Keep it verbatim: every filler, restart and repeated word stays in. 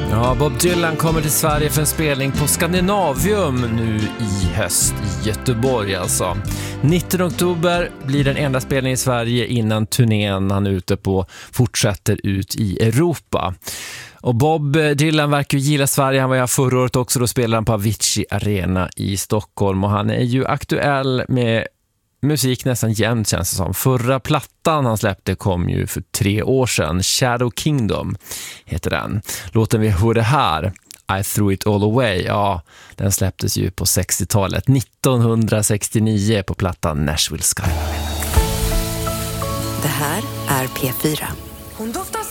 Ja, Bob Dylan kommer till Sverige för en spelning på Skandinavium nu i höst i Göteborg alltså. nittonde oktober blir den enda spelningen i Sverige innan turnén han är ute på fortsätter ut i Europa. Och Bob Dylan verkar ju gilla Sverige. Han var här förra året också, då spelade han på Avicii Arena i Stockholm. Och han är ju aktuell med musik nästan jämt, känns det som. Förra plattan han släppte kom ju för tre år sedan. Shadow Kingdom heter den. Låten vi hörde här, I Threw It All Away, ja, den släpptes ju på sextiotalet. nittonhundrasextionio på plattan Nashville Skyline. Det här är P fyra.